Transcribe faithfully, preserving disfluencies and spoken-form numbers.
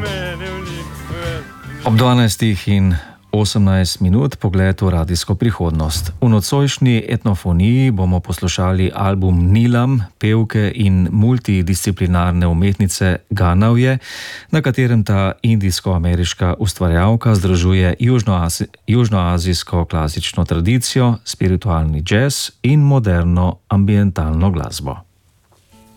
Ob dvanajstih in osemnajst minut pogled v radijsko prihodnost. V nocojšnji etnofoniji bomo poslušali album Nilam, pevke in multidisciplinarne umetnice Ganavje, na katerem ta indijsko-ameriška ustvarjalka združuje južnoazi, južnoazijsko klasično tradicijo, spiritualni džez in moderno ambientalno glasbo.